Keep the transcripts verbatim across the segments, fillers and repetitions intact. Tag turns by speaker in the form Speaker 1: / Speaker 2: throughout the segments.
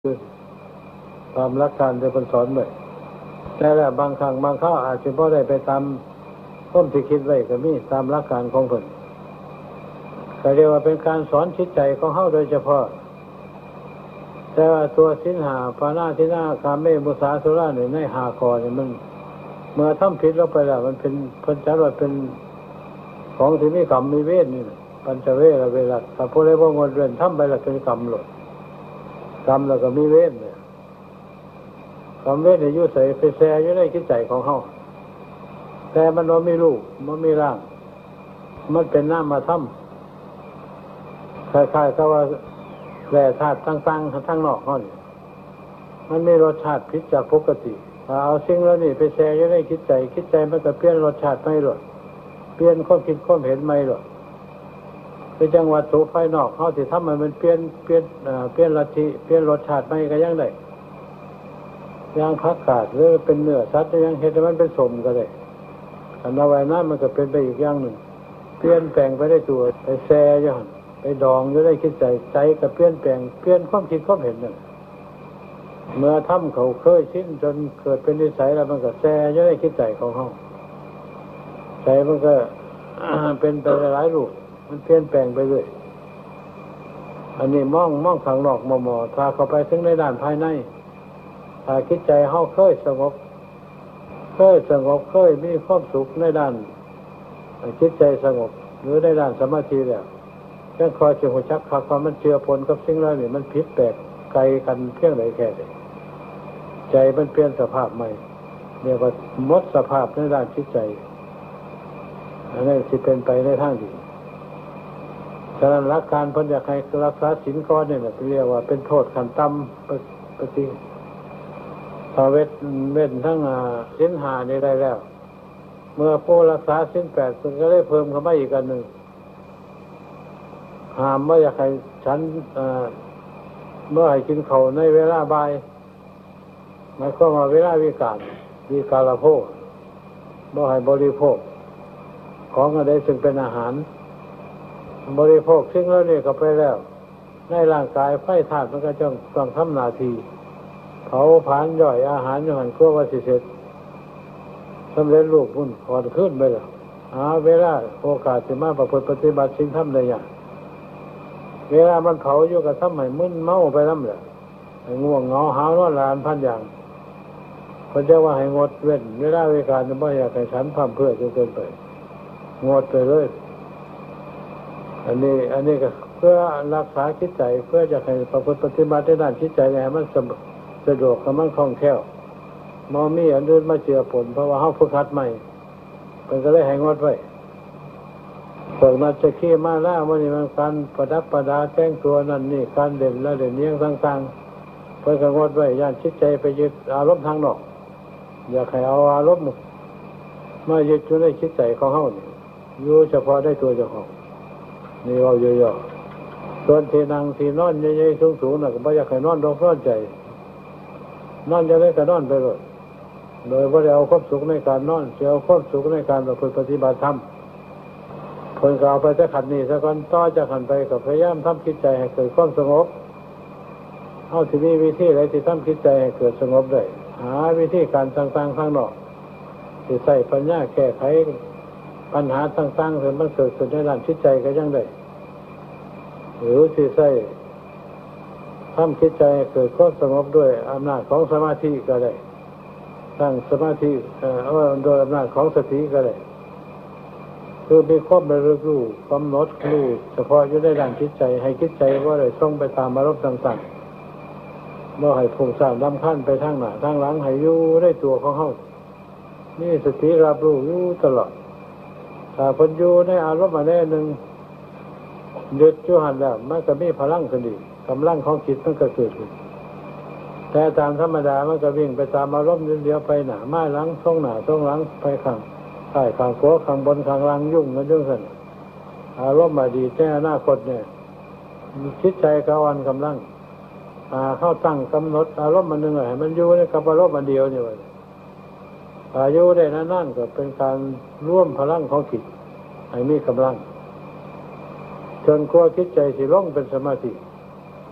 Speaker 1: คือตามหลักการที่เป็นสอนไว้แต่ละบางครั้งบางคราวอาจจะบ่ได้ไปตามต้นที่คิดไว้ก็มีตามหลักการของเพิ่นก็เรียกว่าเป็นการสอนจิตใจของเฮาโดยเฉพาะแต่ว่าตัวศีลห้าปาณาทินาคาเมมุสาสุราเนี่ยในห้าข้อเนี่ยมันเมื่อทำผิดลงไปแล้วมันเป็นเพิ่นจัดว่าเป็นของที่มีกรรมมีเวรนี่ปัญจเวรเวรัตถ้าผู้ใดบ่งดเว้นทำไปแล้วเป็นกรรมหลดกรรมแล้วก็มีเวรเนี่ยกรรมเวรเนี่ยอยู่ใส่ไปแซ่อยู่ในจิตใจของเฮาแต่มันบ่มีรูปบ่มีร่างมันเป็นนามธรรมคล้ายๆกับว่าแร่ธาตุต่างๆทั้งนอกเฮานี่มันมีรสชาติผิดจากปกติถ้าเอาสิ่งเหล่านี้ไปแช่อยู่ในจิตใจจิตใจมันก็เปลี่ยนรสชาติใหม่หมดเปลี่ยนความคิดความเห็นใหม่หมดคือจังหวัดถูภายนอกเฮาสิทำให้มันเปลี่ยนเปลี่ยนเอ่อเปลี่ยนลัทธิเปลี่ยนรสชาติใหม่ก็ยังได้อย่างผักกาดหรือเป็นเนื้อสัตว์ยังเฮ็ดให้มันเป็นสมก็ได้อันเอาไว้นั้นมันก็เป็นไปอีกอย่างหนึ่งเปลี่ยนแปลงไปได้ตัวไปแช่อยู่หั่นไปดองอยู่ในจิตใจใจก็เปลี่ยนแปลงเปลี่ยนความคิดความเห็นนั่นเมื่อทำเขาเคยชินจนเกิดเป็นนิสัยแล้วมันก็แช่อยู่ในจิตใจของเฮาใจมันก็ เป็นไปหลายรูปมันเปลี่ยนแปลงไปเรื่อยอันนี้มองมองข้างนอกมอๆถ้าเข้าไปถึงในด้านภายในถ้าคิดใจเฮาเคยสงบเคยสงบเคยมีความสุขในด้านจิตใจสงบหรือในด้านสมาธิแล้วจังคอยสิฮู้จักคักว่ามันเจือปนกับสิ่งเหล่านี้มันผิดแปลกไกลกันเพียงใดแค่ใดใจมันเปลี่ยนสภาพใหม่เรียกว่าหมดสภาพในด้านจิตใจอันนี้สิเป็นไปในทางดีฉะนั้นหลักการเพิ่นอยากให้รักษาศีลก่อนนี่แหละเรียกว่าเป็นโทษขั้นต่ำปฏิภาเวทเว้นทั้งศีลห้านี่ได้แล้วเมื่อผู้รักษาศีลแปดเพิ่นก็ได้เพิ่มเข้ามาอีกอันหนึ่งห้ามว่าอยากให้ฉันเมื่อให้กินข้าวในเวลาบ่ายหมายความว่าเวลาวิกาลวิกาลโภคบ่ให้บริโภคของอะไรซึ่งเป็นอาหารบริโภคสิ่งเหล่านี้ก็ไปแล้วในร่างกายไฟธาตุมันก็ต้องต้องทำหน้าที่เผาผลาญย่อยอาหารอยู่หั่นครัวว่าสิเสร็จสำเร็จรูปมุ่นก่อนขึ้นไปแล้วหาเวลาโอกาสสิมาประพฤติปฏิบัติสิ่งทำได้ยากเวลามันเผาอยู่กับทำให้มึนเมาไปนำแหละให้ง่วงเหงาหาวนอนลานพันอย่างเพิ่นจะว่าให้งดเว้นเวลาเวลาจะบ่อยากให้ฉันพร่ำเพื่อจนเกินไปงดไปเลยอันนี้อันนี้ก็เพื่อรักษาจิตใจเพื่อจะให้ประพฤติปฏิบัติในด้านจิตใจให้มันสะดวกกับมันคล่องแคล่วมอมีอันอื่นมาเจือปนเพราะว่าเฮาฝึกหัดใหม่เพิ่นก็เลยให้งดไว้พวกนักจะขี้มาล่ามันนี่มันการประดับประดาแต่งตัวนั่นนี่การเด่นและเด่นเนี้ยต่างๆเพิ่นก็งดไว้ย่านจิตใจไปยึดอารมณ์ทางนอกอยากให้เอาอารมณ์มายึดอยู่ในจิตใจของเฮานี่อยู่เฉพาะได้ตัวเจ้าของนี่เว้าย่อๆส่วนที่นั่งที่นอนใหญ่ๆสูงๆน่ะก็บ่อยากให้นอนดอกนอนใจนอนจะได้ก็นอนไปเลยโดยบ่ได้เอาความสุขในการนอนสิเอาความสุขในการประพฤติปฏิบัติธรรมเพิ่นก็เอาไปแต่ขันนี้ซะก่อนต่อจากขันไปก็พยายามทำจิตใจให้เกิดความสงบเฮาสิมีวิธีใดที่ทำจิตใจให้เกิดสงบได้หาวิธีการต่างๆข้างนอกสิใช้ปัญญาแก้ไขปัญหาต่างๆที่มันเกิดขึ้นในด้านจิตใจก็ยังได้หรือสิใช้ทำจิตใจให้เกิดความสงบด้วยอำนาจของสมาธิก็ได้ตั้งสมาธิเอ่อโดยอำนาจของสติก็ได้คือมีความระลึกรู้กำหนดรู้เฉพาะอยู่ในด้านจิตใจให้จิตใจบ่ได้ส่งไปตามอารมณ์ต่างๆบ่ให้ฟุ้งซ่านรำคาญไปทางหน้าทางหลังให้อยู่ในตัวของเฮานี่สติรับรู้อยู่ตลอดถ้าเพิ่นอยู่ในอารมณ์อันใดหนึ่งยึดอยู่หั่นแล้วมันก็มีพลังขึ้นอีกกำลังของจิตมันก็เกิดขึ้นแต่ตามธรรมดามันก็วิ่งไปตามอารมณ์เดียวไปหน้ามาหลังส่งหน้าส่งหลังไปข้างใต้ข้างขวาข้างบนข้างล่างยุ่งกันจังซั่นอารมณ์อดีตในอนาคตเนี่ยจิตใจก็อ่อนกำลังอ่าเข้าตั้งกำหนดอารมณ์อันนึงให้มันอยู่ในกับอารมณ์อันเดียวนี่ว่าอายุได้นานๆก็เป็นการร่วมพลังของจิตให้มีกำลังจนกว่าจิตใจสิลงเป็นสมาธิส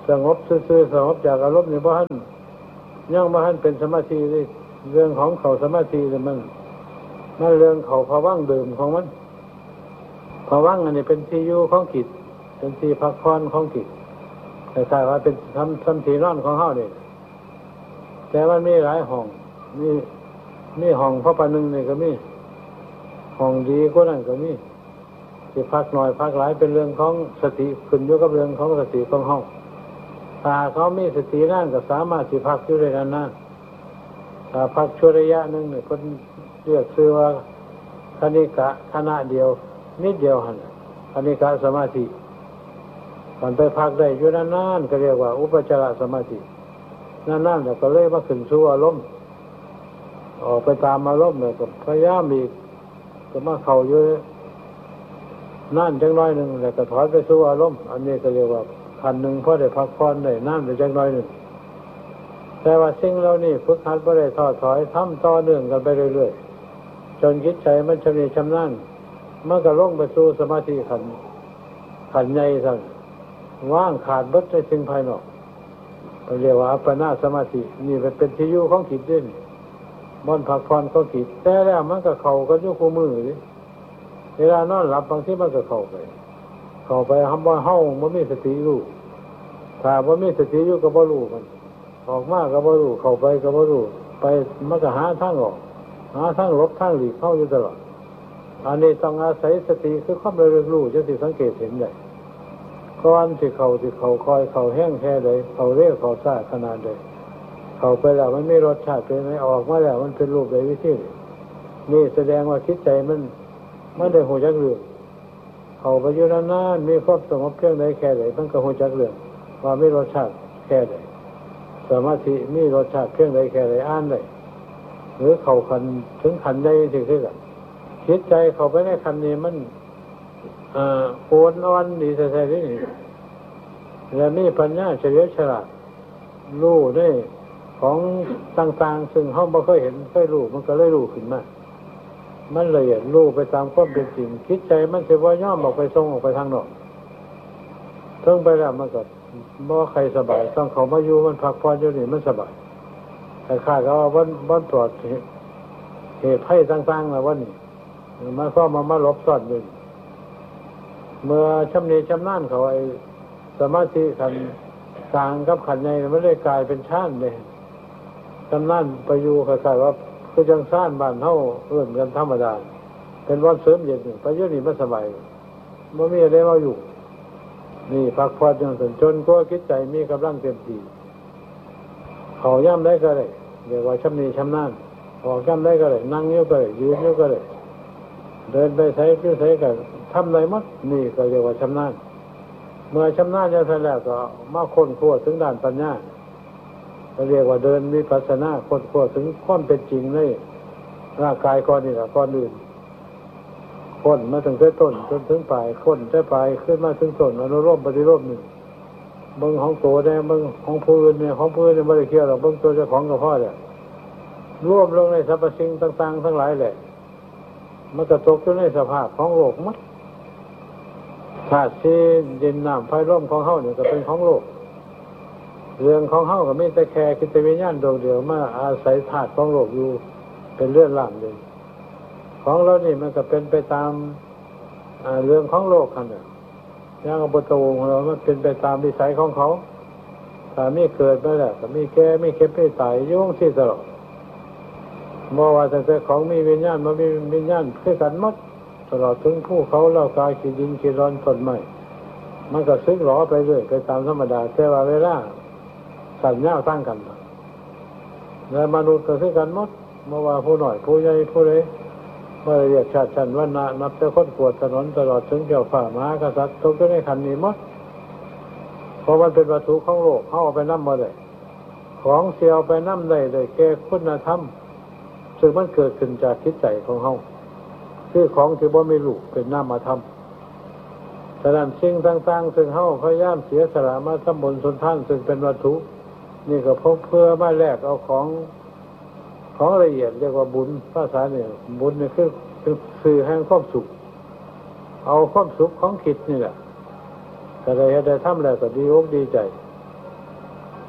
Speaker 1: สงบซื่อๆสงบจากอารมณ์นี่บ่ทันยังบ่ทันเป็นสมาธิเลยเรื่องของเขาสมาธิมันมันเรื่องเขาภวังค์เดิมของมันภวังค์อันนี้เป็นที่อยู่ของจิตเป็นที่พักผ่อนของจิตแต่ถ้าว่าเป็นทำทำที่นอนของเฮานี่แต่มันมีหลายห้องมีมีห้องพระปานึงนี่ก็มีห้องดีกว่านั้นก็มีสิพักหน่อยพักหลายเป็นเรื่องของสติขึ้นอยู่กับเรื่องของสติของเฮาถ้าเขามีสตินั่นก็สามารถสิพักอยู่ได้นานๆถ้าพักชั่วระยะนึงเนี่ยคนเรียกชื่อว่าคณิกะขณะเดียวนิดเดียวหั่นคณิกะสมาธิมันไปพักได้อยู่นานๆก็เรียกว่าอุปจารสมาธินานๆแล้วก็เลยมาขึ้นสู่อารมณ์ออกไปตามอารมณ์แล้วก็พยายามอีกก็มาเข้าอยู่นั่นจังน้อยหนึ่งแล้วก็ถอยไปสู่อารมณ์อันนี้ก็เรียกว่าคันหนึ่งพอได้พักผ่อนได้นั่นไปจังน้อยหนึ่งแต่ว่าสิ่งเหล่านี้ฝึกหัดบ่ได้ท้อถอยทำต่อเนื่องกันไปเรื่อยๆจนจิตใจมันชำนิชำนาญมันก็ลงไปสู่สมาธิขันขันใหญ่สั่นว่างขาดเบิดในสิ่งภายนอกเรียกว่าอัปปนาสมาธินี่เป็นที่อยู่ของจิตด้วยบ่อนพักผ่อนของจิตแต่แล้วมันก็เข้ากันอยู่คู่มือนี่เวลานอนหลับบางทีมันก็เข้าไปเข้าไปทำบ่เฮาบ่มีสติรู้ถ้าบ่มีสติอยู่ก็บ่รู้มันออกมาก็บ่รู้เข้าไปก็บ่รู้ไปมันก็หาทางออกหาทางหลบทางหลีกเข้าอยู่ตลอดอันนี้ต้องอาศัยสติคือความระลึกรู้จะสิสังเกตเห็นได้ก่อนสิเข้าสิเข้าคอยเข้าแห้งแค่ใดเข้าเร็วเข้าช้าขนาดใดเข้าไปแล้วมันมีรสชาติเป็นไงออกมาแล้วมันเป็นรูปใดวิธีนี่แสดงว่าคิดใจมันมันได้หูจักเรื่องเข้าไปอยู่นานๆมีความสงบเพียงใดแค่ใดมันก็หูจักเรื่องว่ามีรสชาติแค่ใดสมาธิมีรสชาติเพียงใดแค่ใดอ่านได้หรือเข้าขันถึงขันใดถึงที่กันคิดใจเข้าไปในขันนี้มันอ่าโอนอ่อนดีแท้ๆนี่แล้วมีปัญญาเฉลียวฉลาดรู้ได้ของต่างๆซึ่งเฮาบ่เคยเห็นเคยรู้มันก็เลยรู้ขึ้นมามันละเอียดรู้ไปตามความเป็นจริงคิดใจมันสิบ่ยอมออกไปส่งออกไปทางนอกถึงไปแล้วมันก็บ่ใครสบายต้องเข้ามาอยู่มันพักผ่อนอยู่นี่มันสบายแต่ข้าก็ว่าวันวันตรวจเหตุภัยต่างๆแล้ววันนี้มันก็มามาหลบซ่อนอยู่เมื่อชำนิชำนาญเขาไอ้สมาธิขันกลางกับขันในมันเลยกลายเป็นชานเลยชำนาญไปอยู่คล้ายๆว่าคือจังซ่านบ้านเฮาเอื้อนกันธรรมดาเป็นวันเสริมเย็นไปอยู่นี่มันสบายบ่มีอะไรมาอยู่นี่พักผ่อนจนจนก็คิดใจมีกำลังเต็มที่เขาย่ำได้ก็ได้เรียกว่าชำนิชำนาญออกย่ำได้ก็ได้นั่งอยู่ก็ได้ยืนอยู่ก็ได้เดินไปใช้ชื่อใช้กันทำอะไรมัดนี่ก็เรียกว่าชำนาญเมื่อชำนาญจะเสร็จแล้วก็มาค้นคว้าถึงด้านปัญญาก็เรียกว่าเดินวิปัสสนาค้นคว้าถึงความเป็นจริงในร่างกายก่อนนี่แหละก่อนอื่นค้นมาถึงแต่ต้นจนถึงปลายค้นแต่ปลายขึ้นมาถึงต้นอนุโลมปฏิโลมหนึ่งเบิ่งของตัวเนี่ยเบิ่งของผู้อื่นเนี่ยของผู้อื่นเนี่ยไม่ได้เกี่ยวหรอกเบิ่งตัวเจ้าของกับพ่อเนี่ยรวมลงในสรรพสิ่งต่างๆทั้งหลายแหละมันก็ตกอยู่ในสภาพของโลกมัดธาตุสี่ดินน้ำไฟลมของเฮาเนี่ยก็เป็นของโลกเรื่องของเฮาก็ไม่แต่แค่คิดวิญญาณดวงเดียวมาอาศัยธาตุของโลกอยู่เป็นเรื่องล่างเลยของเรานี่มันก็เป็นไปตามเรื่องของโลกกันเนี่ยอย่างอุปโตของเรามันเป็นไปตามวิสัยของเขาถ้ามีเกิดมาแล้วก็มีแก่มีเก็บมีตายยุ่งที่ตลอดเมื่อว่าแต่ของมีวิญญาณมันมีวิญญาณคือกันหมดตลอดถึงผู้เขาเล่ากายขีดินขีร้อนต้นไม้มันก็ซึ้งหลอไปเรื่อยไปตามธรรมดาแต่ว่าเวลาสัญญาตั้งกันแล้วมนุษย์ก็คือกันหมดเมื่อว่าผู้หน่อยผู้ใหญ่ผู้เล็กเมื่อเรียกชาติชั้นวรรณะนับแต่คนกวดถนนตลอดถึงเจ้าฝ่ามหากษัตริย์ตกอยู่ในขันนี้หมดเพราะมันเป็นวัตถุของโลกเขาเอาไปนำมาได้ของเสียเอาไปนำได้ได้แก่คุณธรรมซึ่งมันเกิดขึ้นจากจิตใจของเขาคือของที่บ่มีรูปเป็นนามธรรมฉะนั้นสิ่งต่างๆซึ่งเขาพยายามเสียสละมาสมบุญสุนทานซึ่งเป็นวัตถุนี่ก็เพราะเพื่อมาแลกเอาของของละเอียดเรียกว่าบุญภาษาเนี่ยบุญเนี่ยคือคือสื่อแห่งความสุขเอาความสุขของจิตนี่แหละก็ได้ได้ทำแล้วก็ดีอกดีใจ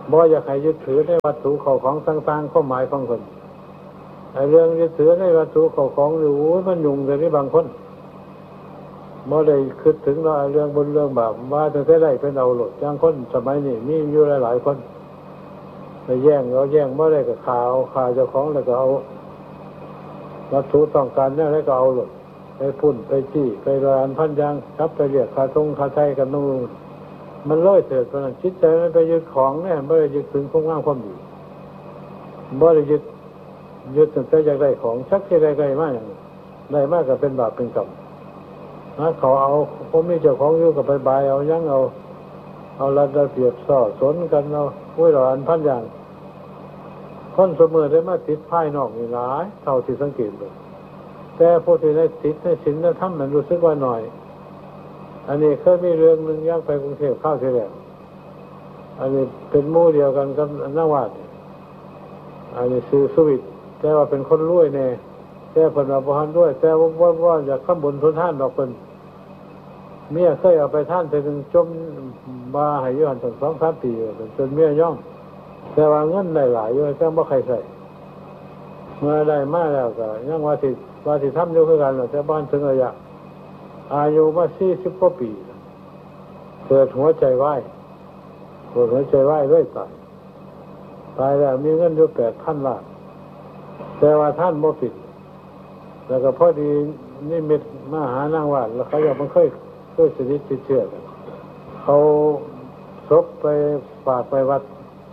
Speaker 1: บ่อยากให้ยึดถือในวัตถุเข้าของต่างๆข้อหมายของคนไอ้เรื่องยึดถือในวัตถุเข้าของหรือมันยุ่งแต่นี่บางคนบ่ได้คิดถึงเราเรื่องบุญเรื่องบาปว่าจะได้ได้เป็นเอาหลดอย่างคนสมัยนี้มีอยู่หลายๆคนไปแย่งเราแย่งบ่ได้กับข่าวข่าวเจ้าของแล้วก็เอาวัตถุต้องการเนี่ยแล้วก็เอาหลดไปพุ่นไปจี้ไปรานพันยางครับไปเรียกคาทงคาไทยกันนู่นมันเลื่อยเถิดเพราะนั้นจิตใจมันไปยึดของเนี่ยไม่ได้ยึดถึงคุณงามความดีไม่ได้ยึดยึดตั้งแต่อยากได้ของชักที่ได้ไกลมากอย่างได้มากก็เป็นบาปเป็นกรรมนะเขาเอาผมมีเจ้าของอยู่กับไปบายเอายังเอาเอาระดับเปรียบซ่อสนกันเอาอุ้ยเราอันพันอย่างคนเสมอได้มาติดภายนอกนี่หลายเท่าที่สังเกตเลยแต่ผู้ที่ได้ติดในศีลในธรรมมันรู้สึกว่าหน่อยอันนี้เคยมีเรื่องหนึ่งย่างไปกรุงเทพเข้าเสียแล้วอันนี้เป็นหมู่เดียวกันกับนวาดอันนี้ซื้อสวิตแต่ว่าเป็นคนรวยแน่แต่ผลมาประหารด้วยแต่ว่าว่าว่าอยากข้ามบนทุนท่านดอกเป็นเมียเคยเอาไปท่านไปถึงจมมาให้ยุหันถึงสองสามปีจนเมียย่อมแต่ว่าเงินได้หลายอยู่แต่ไม่ใครใส่เมื่อได้มาแล้วก็ยังว่าสิว่าสิทำอยู่คือกันแต่บ้านถึงระยะอายุมาสี่สิบกว่าปีเกิดหัวใจวายเกิดหัวใจวายด้วยตายตายแล้วมีเงินอยู่แปดพันล้านแต่ว่าท่านบ่ผิดแล้วก็พอดีนี่มิตรมาหานางวาดแล้วเขาอยากมันเคยเคยสนิทเชื่อกันเขาศพไปฝากไปวัด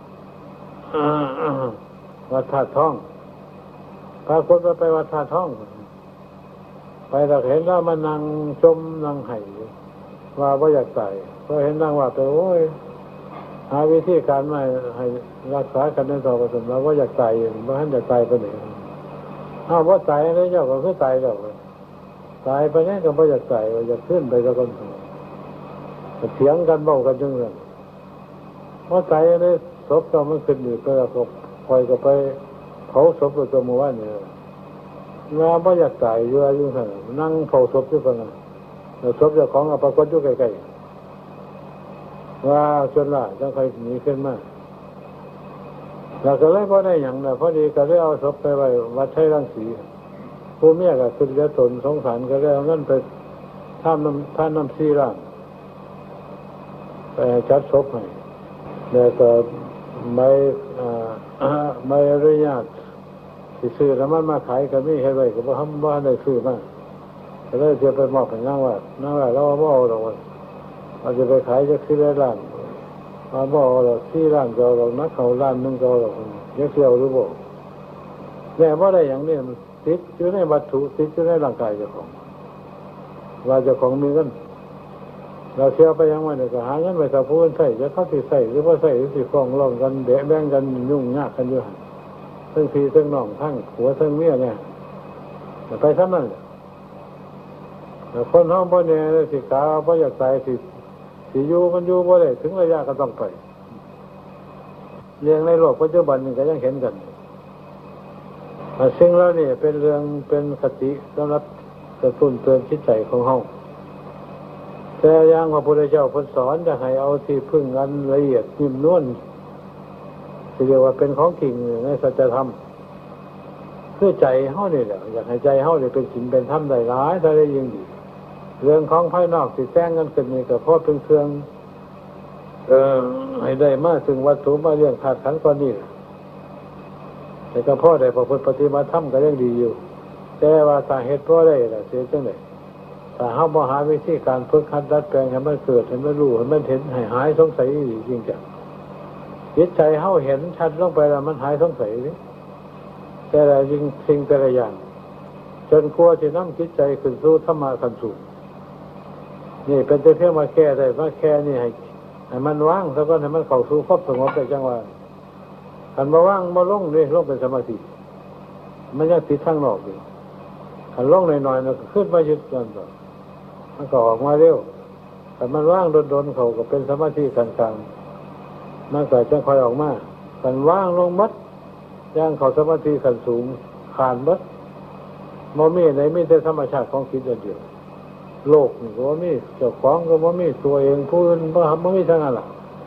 Speaker 1: วัดธาตุทองพาคนไปไปวัดธาตุทองไปเราเห็นแล้วมันนั่งจมนั่งไห้ว่าว่าอยากตายก็เห็นนางวาดไปโอ้ยหาวิธีการมาให้รักษากันในต่อไปสมแล้วว่าอยากตายอยู่ว่าท่านอยากตายไปไหนอ้าวว่าตายแล้วเจ้าก็คือตายแล้วตายไปนี่ก็ว่าอยากตายว่าอยากขึ้นไปแล้วก็เถียงกันเบากันจังเลยว่าตายนี่ศพเรามันขึ้นอยู่ไปแล้วก็คอยก็ไปเผาศพตัวตัวมือว่าเนี่ยงาว่าอยากตายอยู่อายุเท่านั้นนั่งเผาศพอยู่กันนะแล้วศพเจ้าของเอาปรากฏอยู่ใกล้ๆว่าจนละจังใครหนีขึ้นมาแล้วก็เลยพอได้อย่างน่ะพอดีก็เลยเอาศพไปไว้วัดไทยรังสีผู้เมียก็คือจะตนสงสารก็เลยเอาเงินไปท่านน้ำท่านน้ำซีร่างไปจัดศพให้แล้วก็ไม่ไม่อนุญาตที่ซื้อแล้วมันมาขายก็ไม่ให้ไว้ก็บ่ทำบ่ได้ซื้อมาก็เลยจะไปมอบให้นางว่านั่งว่าเราบ่เอาหรอกเราจะไปขายจะซื้อได้ล้านมาบ่เอาหรอกที่ร้านเราเรานักเขาร้านนึงเราหรอกยังเสียวหรือบ่แน่ว่าได้อย่างนี้มันติดอยู่ในวัตถุติดอยู่ในร่างกายเจ้าของว่าเจ้าของมีเงินเราเสียไปยังไงเนี่ยก็หาเงินไปถ้าผู้อื่นใส่จะเข้าสิใส่หรือว่าใส่หรือสิฟ้องร้องกันแบะแบ่งกันยุ่งยากกันอยู่ทั้งพี่ทั้งน้องทั้งผัวทั้งเมียเนี่ยไปซ้ำนั่นแต่คนห้องพ่อเนี่ยสิกาพ่ออยากตายสิสิอยู่มันอยู่บ่ได้ถึงระยะก็ต้องไปเรื่องในโลกปัจจุบันนี่ก็ยังเห็นกันซึ่งแล้วนี่เป็นเรื่องเป็นคติสำหรับกระตุ้นเตือนจิตใจของเฮาแต่อย่างพระพุทธเจ้าเพิ่นสอนจะให้เอาที่พึ่งอันละเอียดนิ่มนวลที่เรียกว่าเป็นของจริงในสัจธรรมคือใจเฮานี่แหละอยากให้ใจเฮานี่เป็นศีลเป็นธรรมได้หลายถ้าได้ยิ่งดีเรื่องของภายนอกที่แต่งกันขึ้นนี่ก็เพราะเป็นเครื่องเอ่อให้ได้มาถึงวัตถุมาเรื่องธาตุขันธ์ก่อนนี่แต่ก็พอได้ประพฤติปฏิบัติธรรมก็ยังดีอยู่แต่ว่าสาเหตุเพราะได้ล่ะเสียจังได๋ถ้าเฮาบ่หาวิธีการฝึกหัดดัดแปลงให้มันเกิดให้มันรู้ให้มันเห็นให้หายสงสัยจริงจังจิตใจเฮาเห็นชัดลงไปแล้วมันหายสงสัยนี่แต่ละยิ่งสิ่งแต่ละอย่างจนกลัวสินำจิตใจขึ้นสู่ธรรมะขั้นสูงนี่เป็นแต่เพียงมาแก้ได้มาแค่นี่ให้ให้มันว่างซะก่อนให้มันเข้าสู่ความสงบได้จังว่าคันบ่ว่างบ่ลงนี่ลงเป็นสมาธิมันยังติดทางนอกอยู่คันลงหน่อยๆน่ะขึ้นมายึดกันต่อมันก็ออกมาเร็วแต่มันว่างโดนๆเขาก็เป็นสมาธิกลางๆมันก็จะค่อยออกมาคันว่างลงมัดย่างเขาสมาธิขั้นสูงผ่านมัดบ่มีไหนมีแต่ธรรมชาติของจิตอันเดียวโลกนี่ก็บ่มีเจ้าของก็บ่มีตัวเองผู้อื่นบ่บ่มีทั้งนั้นล่ะ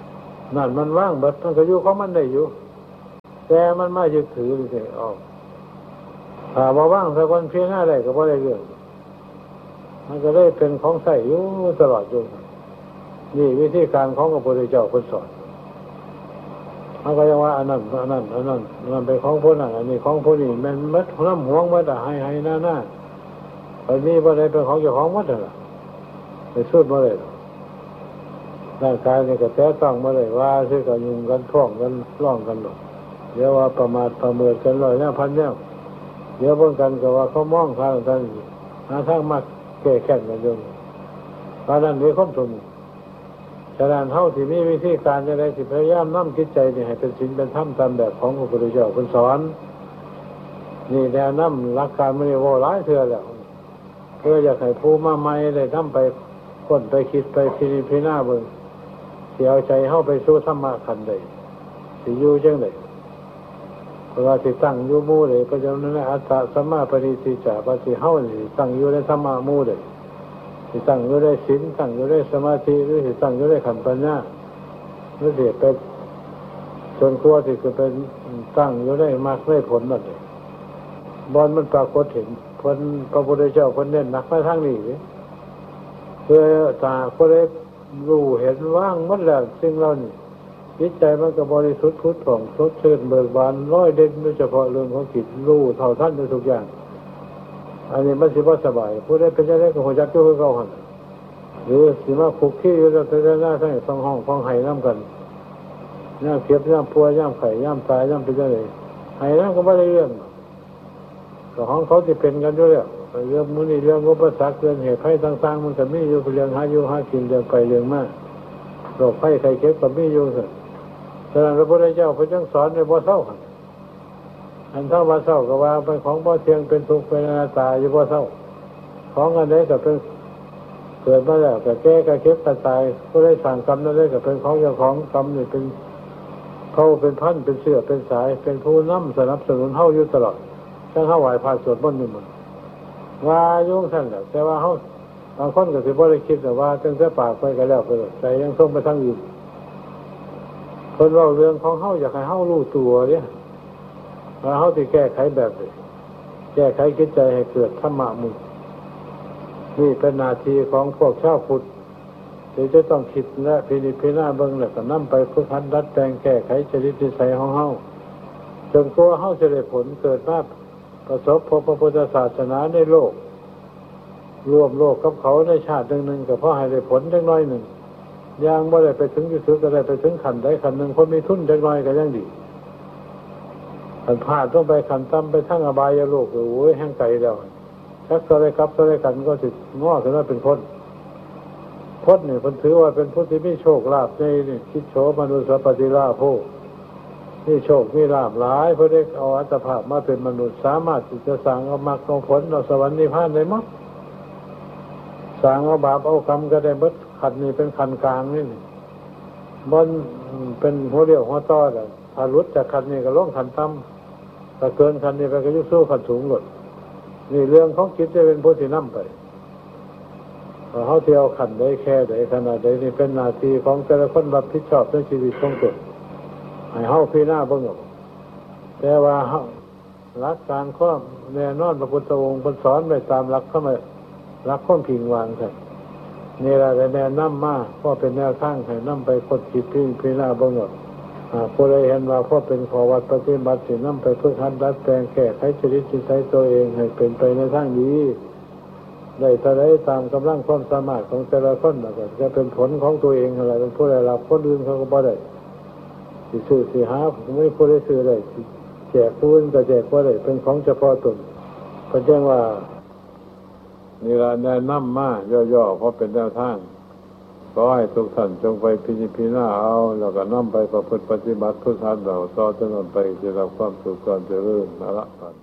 Speaker 1: นั่นมันว่างเบิดมันก็อยู่ของมันได้อยู่แต่มันไม่ยึดถือเลยออกถ้าบ่ว่างสักวันเพียงหน้าได้ก็บ่ได้เรื่องมันก็ได้เป็นของใส่อยู่ตลอดอยู่นี่วิธีการของพระพุทธเจ้าเพิ่นสอนมันก็ยังว่าอันนั้นอันนั้นอันนั้นมันเป็นของผู้นั้นอันนี้ของผู้นี้แม่นมัดน้ำหวงมัดให้ให้หน้าหน้าอันนี้บ่ได้เป็นของเจ้าของมัดน่ะไปสุดบ่ได้ร่างกายนี่ก็แท้ต้องบ่ได้ว่าซื่อก็ยุ่งกันท่องกันร้องกันหรอกเดี๋ยวว่าประมาทประเมินกันร้อยแนวพันแนวเดี๋ยวเบิ่งกันก็ว่าเขามองทางกันหาทางมาแก้แค้นกันอยู่เพราะนั้นมีความสมฉะนั้นเฮาที่มีวิธีการจังได๋สิพยายามนำจิตใจนี่ให้เป็นศีลเป็นธรรมตามแบบของพระพุทธเจ้าเพิ่นสอนนี่แนวนำหลักการมันนี่เว้าหลายเทื่อแล้วเพื่ออยากให้ผู้มาใหม่ได้นำไปค้นไปคิดไปพินิจพิจารณาเบิ่งสิเอาใจเฮาไปสู่ธรรมะขั้นใดสิอยู่จังได๋เพราะว่าสิตั้งอยู่หมู่ใดก็จะนั้นอัตตะสัมมาปณิทิจาปฏิเฮานี่ตั้งอยู่ในธรรมะหมู่ใดสิตั้งอยู่ในศีลตั้งอยู่ในสมาธิหรือสิตั้งอยู่ในขันธ์ปัญญาหรือสิเป็นจนกลัวที่จะเป็นตั้งอยู่ในมรรคในผลนั่นเองบอนมันปรากฏเห็นเพิ่นพระพุทธเจ้าเพิ่นเน้นหนักไปทางนี้เพื่อตาก็ได้รู้เห็นว่างหมดแล้วสิ่งเหล่านี้จิตใจมันก็บริสุทธิ์พุทธผ่องสดชื่นเบิกบานร้อยเด่นโดยเฉพาะเรื่องของจิตรู้เท่าทันในทุกอย่างอันนี้มันสิบ่สบายผู้ใดเป็นจังได๋ก็ฮู้จักอยู่คือเก่าหั่นหรือสิมาคุกคีอยู่แล้วแต่หน้าทั้งต้องห้องฟังให้นำกันยามเจ็บยามป่วยยามไข้ยามตายยามเป็นจังได๋ให้นำก็บ่ได้เรื่องก็ของเขาสิเป็นกันอยู่แล้วเรื่องมื้อนี้เรื่องอุปสรรคเรื่องเหตุภัยต่างๆมันก็มีอยู่เรื่องหาอยู่หากินเรื่องไปเรื่องมาโรคภัยไข้เจ็บก็มีอยู่ซั่นฉะนั้นพระพุทธเจ้าเพิ่นจึงสอนให้บ่เศร้าหั่นอันเท่าว่าเศร้าก็ว่าเป็นของบ่เที่ยงเป็นทุกข์เป็นอนัตตาอยู่บ่เศร้าของอันใดก็เป็นเกิดมาแล้วก็แก่ก็เก็บก็ตายผู้ใดสร้างกรรมนั้นได้ก็เป็นของเจ้าของกรรมนี่เป็นเขาเป็นพันเป็นเสือเป็นสายเป็นผู้นำสนับสนุนเฮาอยู่ตลอดทั้งเฮาไหว้พระสวดมนต์นี่มันว่าอยู่ซั่นแหละแต่ว่าเฮาบางคนก็สิบ่ได้คิดแต่ว่าตั้งแต่ปากไปก็แล้วไปใจยังส่งไปทางอื่นคนเว้าเรื่องของเฮาอยากให้เฮารู้ตัวเด้ว่าเฮาสิแก้ไขแบบนี้แก้ไขจิตใจให้เกิดธรรมะมุขนี่เป็นหน้าที่ของพวกชาวพุทธที่จะต้องคิดและพินิจพิจารณาเบิ่งแล้วก็นำไปฝึกหัดดัดแปลงแก้ไขจริตนิสัยของเฮาจนกว่าเฮาจะได้ผลเกิดมาประสบพบพระพุทธศาสนาในโลกรวมโลกกับเขาในชาติหนึ่งๆก็เพราะให้ได้ผลจักหน่อยหนึ่งยังบ่ได้ไปถึงที่สุดก็ได้ไปถึงขั้นใดขั้นหนึ่งคนมีทุนจักหน่อยก็ยังดีขันพลาดต้องไปขันต่ำไปทั้งอบายโลกโอ้ยแห้งไกลแล้วชักอะไรครับอะไรกันก็สิง้อถึงว่าเป็นพ้นพ้นเนี่ยคนถือว่าเป็นผู้ที่มีโชคลาภในนี่คิดโฉมนุสปฏิลาภโภนี่โชคมีลาภหลายเพื่อได้เอาอัตภาพมาเป็นมนุษย์สามารถที่จะสร้างเอามรรคเอาผลเอาสวรรค์นิพพานได้มั้งสร้างเอาบาปเอากรรมก็ได้เบิดขันนี่เป็นขันกลางนี่บนเป็นหัวเดียวหัวต่อแต่ถ้าหลุดจากขันนี่ก็ลงขันต่ำถ้าเกินขันนี่ไปก็ยุบสู้ขันสูงหลดนี่เรื่องของจิตจะเป็นผู้ที่นำไปเขาเที่ยวขันได้แค่ไหนขนาดไหนนี่เป็นหน้าที่ของแต่ละคนรับผิดชอบในชีวิตของตนให้เฮาพิจารณาเบิ่งเอาแต่ว่าเฮาหลักการข้อแน่นอนพระพุทธองค์เพิ่นสอนไว้ตามหลักเข้ามาหลักความพิงวางซั่นนี่ล่ะได้แนะนำมาเพราะเป็นแนวทางให้นำไปค้นคิดพิจารณาเบิ่งเอาอ่าผู้ใดเห็นว่าเพราะเป็นข้อวัดปฏิบัติสินำไปฝึกหัดดัดแปลงแก้ไขจริตนิสัยตัวเองให้เป็นไปในทางดีได้เท่าใดตามกำลังความสามารถของแต่ละคนแล้วก็จะเป็นผลของตัวเองอะไรเป็นผู้ได้รับคนอื่นเขาก็บ่ได้สิซื้อสิหาไม่ผู้ได้ซื้อได้แจกผู้อื่นก็แจกบ่ได้เป็นของเฉพาะตนเพราะฉะนั้นว่านี่ล่ะแนะนำมาย่อๆเพราะเป็นแนวทางขอให้ทุกท่านจงไปพิจารณาเอาแล้วก็นำไปประพฤติปฏิบัติทุกท่านเราต่อจนไปจะรับความสุขความเจริญนะละกัน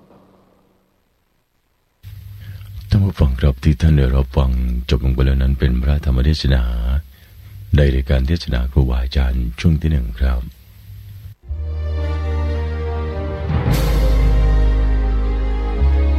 Speaker 2: ท่านผู้ฟังครับที่ท่านได้รับฟังจบลงไปแล้วนั้นเป็นพระธรรมเทศนาในรายการเทศนาครูบาอาจารย์ช่วงที่หนึ่งครับ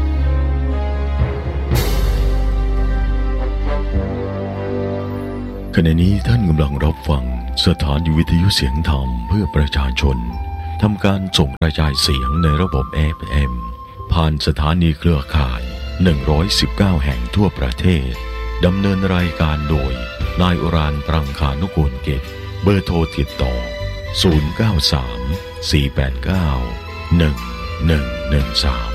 Speaker 2: ขขณะนี้ท่านกำลังรับฟังสถานีวิทยุเสียงธรรมเพื่อประชาชนทำการส่งกระจายเสียงในระบบ เอ เอฟ เอ็ม ผ่านสถานีเครือข่ายหนึ่งร้อยสิบเก้าแห่งทั่วประเทศดำเนินรายการโดยนายอุรานปรังคานุกูลเกตเบอร์โทรติดต่อศูนย์ เก้า สาม สี่ แปด เก้า หนึ่ง หนึ่ง หนึ่ง สาม